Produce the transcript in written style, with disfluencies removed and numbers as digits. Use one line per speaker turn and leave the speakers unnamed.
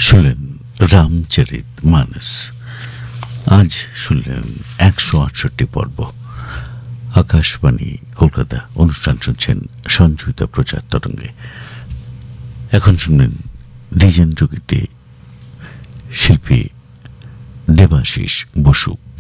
শুনলেন রামচরিত মানস। আজ শুনলেন 168 পর্ব। আকাশবাণী কলকাতা। অনুষ্ঠান শুনছেন সঞ্চিত প্রচার তরঙ্গে। এখন শুনলেন দ্বিজেন্দ্র গীতে শিল্পী দেবাশিস বসু।